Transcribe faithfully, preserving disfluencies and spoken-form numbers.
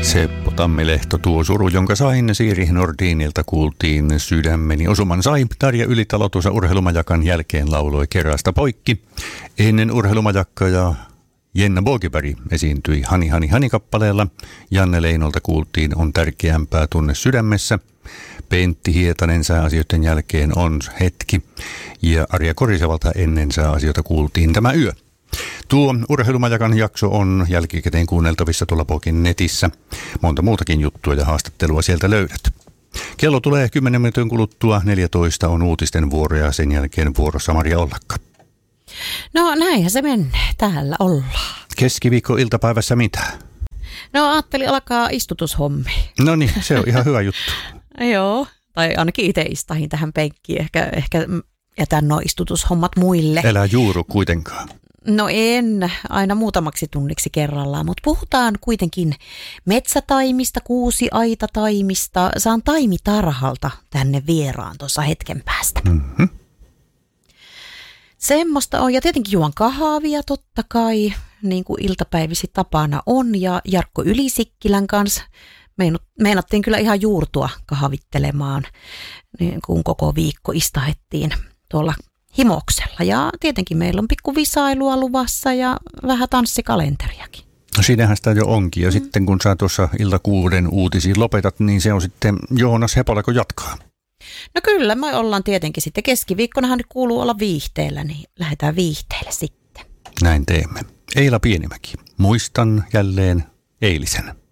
Seppo Tammilehto, tuo suru, jonka sain Siiri Nordinilta, kuultiin Sydämeni osuman sai. Tarja Ylitalo tuossa urheilumajakan jälkeen lauloi Kerasta poikki. Ennen urheilumajakkaa ja Jenna Bogeberg esiintyi Hani Hani Hani kappaleella. Janne Leinolta kuultiin On tärkeämpää tunne sydämessä. Pentti Hietanen sääasioiden jälkeen On hetki. Ja Arja Korisevalta ennen sääasioita kuultiin Tämä yö. Tuo urheilumajakan jakso on jälkikäteen kuunneltavissa tuolla Pokin netissä. Monta muutakin juttua ja haastattelua sieltä löydät. Kello tulee kymmenen minuutin kuluttua, neljätoista on uutisten vuoro ja sen jälkeen vuorossa Maria Ollakka. No näinhän se menee, täällä ollaan. Keskiviikko-iltapäivässä mitä? No ajattelin alkaa istutushommi. No niin, se on ihan hyvä juttu. Joo, tai ainakin itse istahin tähän penkkiin, ehkä, ehkä jätän nuo istutushommat muille. Älä juuru kuitenkaan. No en, aina muutamaksi tunniksi kerrallaan, mutta puhutaan kuitenkin metsätaimista, kuusiaitataimista. Saan taimitarhalta tänne vieraan tuossa hetken päästä. Mm-hmm. Semmoista on, ja tietenkin juon kahvia totta kai, niin kuin iltapäivisi tapana on, ja Jarkko Ylisikkilän kanssa meinattiin kyllä ihan juurtua kahvittelemaan, niin kun koko viikko istahettiin tuolla Himoksella. Ja tietenkin meillä on pikku visailua luvassa ja vähän tanssikalenteriakin. No siinähän sitä jo onkin. Ja mm. sitten kun sä tuossa ilta kuuden uutisiin lopetat, niin se on sitten Joonas Hepola, kun jatkaa. No kyllä, me ollaan tietenkin sitten. Keskiviikkonahan nyt kuuluu olla viihteellä, niin lähdetään viihteelle sitten. Näin teemme. Eila Pienimäki. Muistan jälleen eilisen.